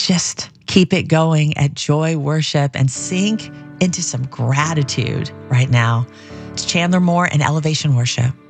just keep it going at Joy Worship and sink into some gratitude right now. It's Chandler Moore and Elevation Worship.